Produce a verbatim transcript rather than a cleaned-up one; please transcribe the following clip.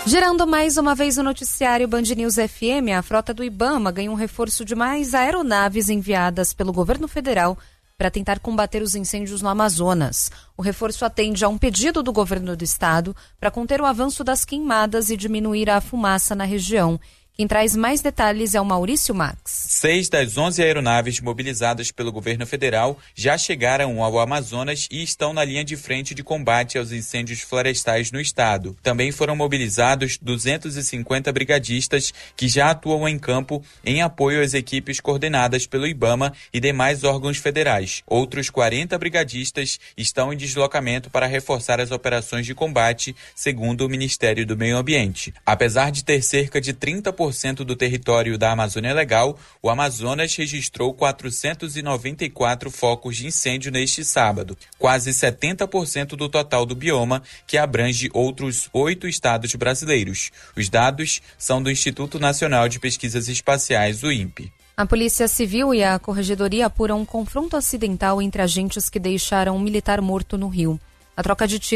Gerando mais uma vez o noticiário Band News F M, a frota do IBAMA ganha um reforço de mais aeronaves enviadas pelo governo federal para tentar combater os incêndios no Amazonas. O reforço atende a um pedido do governo do estado para conter o avanço das queimadas e diminuir a fumaça na região. Quem traz mais detalhes é o Maurício Max. Seis das onze aeronaves mobilizadas pelo governo federal já chegaram ao Amazonas e estão na linha de frente de combate aos incêndios florestais no estado. Também foram mobilizados duzentos e cinquenta brigadistas que já atuam em campo em apoio às equipes coordenadas pelo IBAMA e demais órgãos federais. Outros quarenta brigadistas estão em deslocamento para reforçar as operações de combate, segundo o Ministério do Meio Ambiente. Apesar de ter cerca de trinta por cento do território da Amazônia Legal, o Amazonas registrou quatrocentos e noventa e quatro focos de incêndio neste sábado, quase setenta por cento do total do bioma, que abrange outros oito estados brasileiros. Os dados são do Instituto Nacional de Pesquisas Espaciais, o INPE. A Polícia Civil e a Corregedoria apuram um confronto acidental entre agentes que deixaram um militar morto no Rio. A troca de tiros